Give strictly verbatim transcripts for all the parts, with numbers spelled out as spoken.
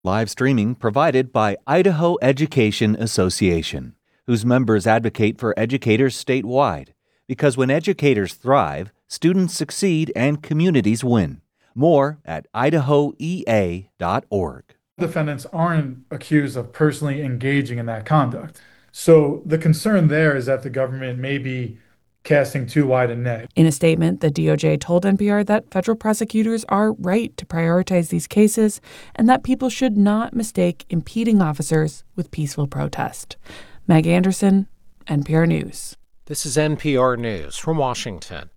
Live streaming provided by Idaho Education Association, whose members advocate for educators statewide. Because when educators thrive, students succeed and communities win. More at idaho e a dot org. Defendants aren't accused of personally engaging in that conduct. So the concern there is that the government may be casting too wide a net. In a statement, the D O J told N P R that federal prosecutors are right to prioritize these cases and that people should not mistake impeding officers with peaceful protest. Meg Anderson, N P R News. This is N P R News from Washington.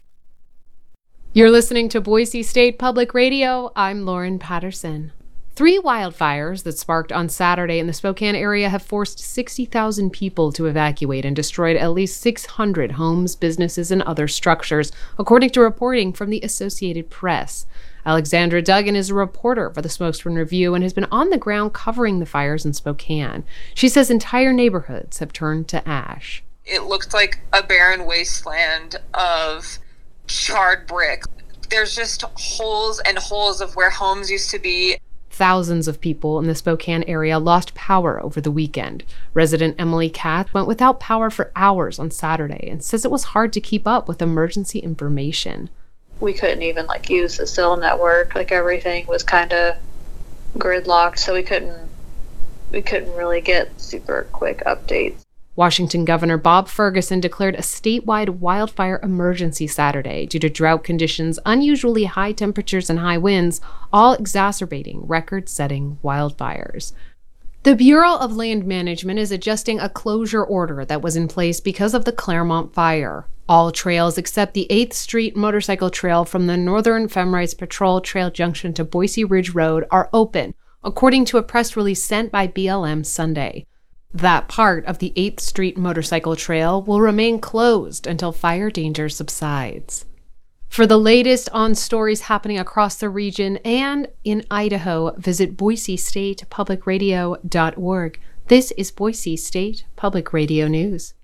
You're listening to Boise State Public Radio. I'm Lauren Patterson. Three wildfires that sparked on Saturday in the Spokane area have forced sixty thousand people to evacuate and destroyed at least six hundred homes, businesses, and other structures, according to reporting from the Associated Press. Alexandra Duggan is a reporter for the Smokescreen Review and has been on the ground covering the fires in Spokane. She says entire neighborhoods have turned to ash. It looked like a barren wasteland of charred brick. There's just holes and holes of where homes used to be. Thousands of people in the Spokane area lost power over the weekend. Resident Emily Katz went without power for hours on Saturday and says it was hard to keep up with emergency information. We couldn't even like use the cell network. Like everything was kind of gridlocked, so we couldn't we couldn't really get super quick updates. Washington Governor Bob Ferguson declared a statewide wildfire emergency Saturday due to drought conditions, unusually high temperatures, and high winds, all exacerbating record-setting wildfires. The Bureau of Land Management is adjusting a closure order that was in place because of the Claremont fire. All trails except the eighth Street motorcycle trail from the Northern Femrise Patrol Trail Junction to Boise Ridge Road are open, according to a press release sent by B L M Sunday. That part of the eighth Street motorcycle trail will remain closed until fire danger subsides. For the latest on stories happening across the region and in Idaho, visit boise state public radio dot org. This is Boise State Public Radio News.